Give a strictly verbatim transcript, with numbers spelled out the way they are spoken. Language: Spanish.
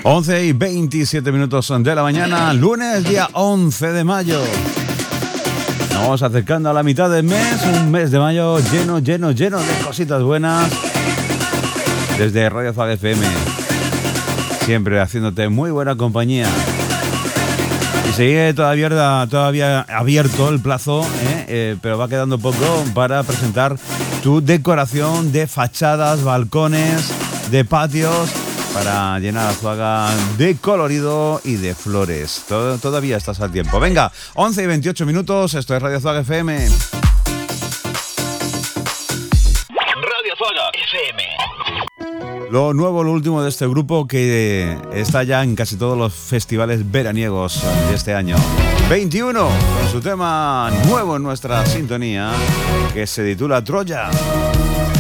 once y veintisiete minutos de la mañana, lunes día once de mayo. Nos vamos acercando a la mitad del mes, un mes de mayo lleno, lleno, lleno de cositas buenas. Desde Radio Zaga F M, siempre haciéndote muy buena compañía. Y sigue todavía, todavía abierto el plazo, ¿eh? Eh, pero va quedando poco para presentar tu decoración de fachadas, balcones, de patios, para llenar Azuaga de colorido y de flores. Todo, todavía estás a tiempo. Venga, once y veintiocho minutos, esto es Radio Azuaga F M. Radio Azuaga F M. Lo nuevo, lo último de este grupo que está ya en casi todos los festivales veraniegos de este año. veintiuno, con su tema nuevo en nuestra sintonía, que se titula Troya.